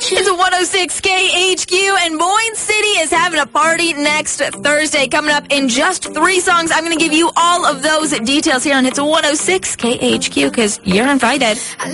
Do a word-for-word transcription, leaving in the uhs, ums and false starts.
It's one oh six K H Q, and Moines City is having a party next Thursday. Coming up in just three songs. I'm going to give you all of those details here on It's one oh six K H Q because you're invited.